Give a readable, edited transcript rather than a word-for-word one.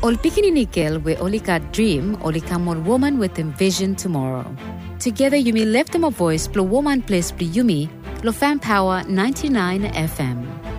Ol pikininikil we olika dream olikamon woman with envision tomorrow. Together Yumi left them a voice, blow woman place Yumi, Lo Fan Power 99 FM.